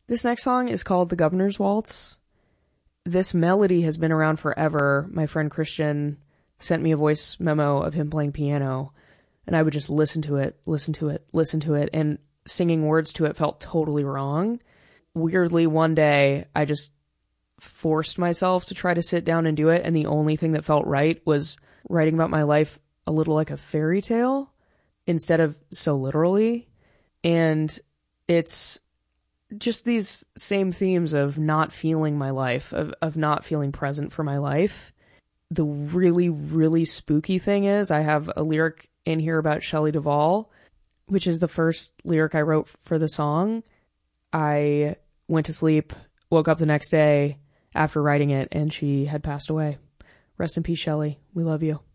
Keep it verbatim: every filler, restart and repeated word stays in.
This next song is called The Governor's Waltz. This melody has been around forever. My friend Christian sent me a voice memo of him playing piano, and I would just listen to it, listen to it, listen to it, and singing words to it felt totally wrong. Weirdly, one day, I just forced myself to try to sit down and do it, and the only thing that felt right was writing about my life a little like a fairy tale instead of so literally. And it's just these same themes of not feeling my life, of, of not feeling present for my life. The really, really spooky thing is I have a lyric in here about Shelley Duvall, which is the first lyric I wrote for the song. I went to sleep, woke up the next day after writing it, and she had passed away. Rest in peace, Shelley. We love you.